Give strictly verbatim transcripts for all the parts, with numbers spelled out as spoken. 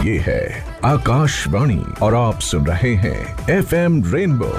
ये है आकाशवाणी और आप सुन रहे हैं एफ एम रेनबो।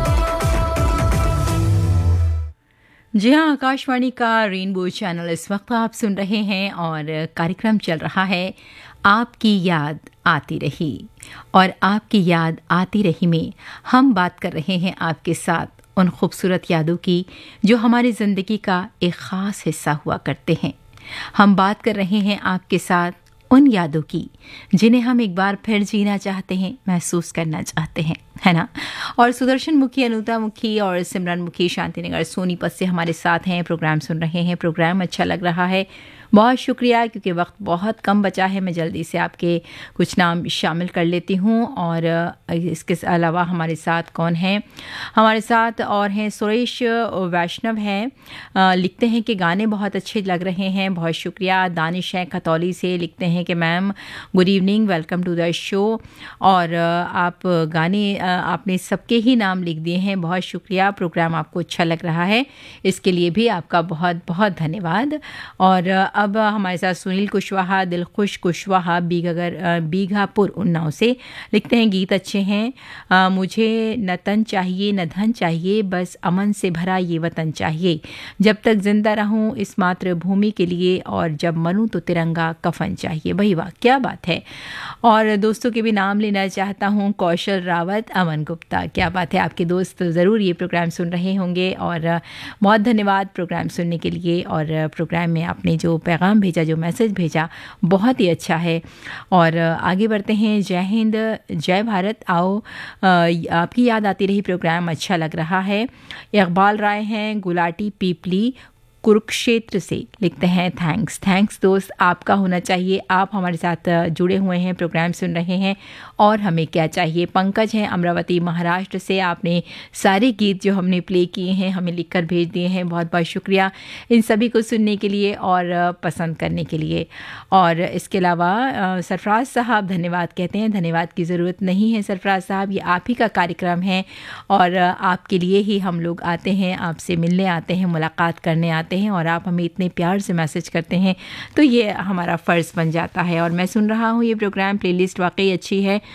जी हाँ, आकाशवाणी का रेनबो चैनल इस वक्त आप सुन रहे हैं और कार्यक्रम चल रहा है आपकी याद आती रही। और आपकी याद आती रही में हम बात कर रहे हैं आपके साथ उन खूबसूरत यादों की जो हमारी ज़िंदगी का एक ख़ास हिस्सा हुआ करते हैं। हम बात कर रहे हैं आपके साथ उन यादों की जिन्हें हम एक बार फिर जीना चाहते हैं, महसूस करना चाहते हैं, है ना। और सुदर्शन मुखी, अनुता मुखी और सिमरन मुखी शांतिनगर सोनीपत से हमारे साथ हैं, प्रोग्राम सुन रहे हैं। प्रोग्राम अच्छा लग रहा है, बहुत शुक्रिया। क्योंकि वक्त बहुत कम बचा है, मैं जल्दी से आपके कुछ नाम शामिल कर लेती हूँ। और इसके अलावा हमारे साथ कौन हैं, हमारे साथ और हैं सुरेश वैष्णव हैं, लिखते हैं कि गाने बहुत अच्छे लग रहे हैं, बहुत शुक्रिया। दानिश हैं खतौली से, लिखते हैं कि ma'am good evening, welcome to the show. और आप गाने आपने सबके ही नाम लिख दिए हैं, बहुत शुक्रिया। प्रोग्राम आपको अच्छा लग रहा है, इसके लिए भी आपका बहुत बहुत धन्यवाद। और अब हमारे साथ सुनील कुशवाहा, दिलखुश कुशवाहा, बीघागर बीघापुर उन्नाव से, लिखते हैं गीत अच्छे हैं, आ, मुझे न तन चाहिए न धन चाहिए, बस अमन से भरा ये वतन चाहिए, जब तक जिंदा रहूं इस मातृभूमि के लिए, और जब मरूं तो तिरंगा कफन चाहिए। भाई वाह, क्या बात है। और दोस्तों के भी नाम लेना चाहता हूं, कौशल रावत, अमन गुप्ता, क्या बात है। आपके दोस्त ज़रूर ये प्रोग्राम सुन रहे होंगे और बहुत धन्यवाद प्रोग्राम सुनने के लिए। और प्रोग्राम में आपने जो पैगाम भेजा, जो मैसेज भेजा, बहुत ही अच्छा है। और आगे बढ़ते हैं। जय हिंद, जय भारत। आओ आपकी याद आती रही, प्रोग्राम अच्छा लग रहा है। इकबाल राय हैं गुलाटी पीपली कुरुक्षेत्र से, लिखते हैं थैंक्स थैंक्स दोस्त, आपका होना चाहिए, आप हमारे साथ जुड़े हुए हैं, प्रोग्राम सुन रहे हैं और हमें क्या चाहिए। पंकज हैं अमरावती महाराष्ट्र से, आपने सारे गीत जो हमने प्ले किए हैं हमें लिखकर भेज दिए हैं, बहुत बहुत शुक्रिया इन सभी को सुनने के लिए और पसंद करने के लिए। और इसके अलावा सरफराज साहब धन्यवाद कहते हैं, धन्यवाद की ज़रूरत नहीं है सरफराज साहब, ये आप ही का कार्यक्रम है और आपके लिए ही हम लोग आते हैं, आपसे मिलने आते हैं, मुलाकात करने आते हैं और आप हमें इतने प्यार से मैसेज करते हैं तो ये हमारा फ़र्ज़ बन जाता है। और मैं सुन रहा हूँ ये प्रोग्राम, प्लेलिस्ट वाकई अच्छी है,